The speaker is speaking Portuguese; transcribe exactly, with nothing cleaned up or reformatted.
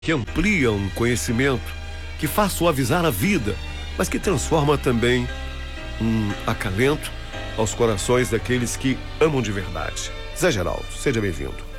que amplia um conhecimento, que faz suavizar a vida, mas que transforma também um acalento aos corações daqueles que amam de verdade. Zé Geraldo, seja bem-vindo.